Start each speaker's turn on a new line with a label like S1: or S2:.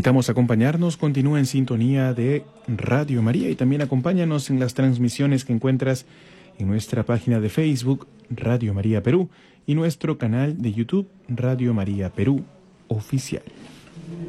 S1: invitamos a acompañarnos, continúa en sintonía de Radio María y también acompáñanos en las transmisiones que encuentras en nuestra página de Facebook, Radio María Perú, y nuestro canal de YouTube, Radio María Perú Oficial.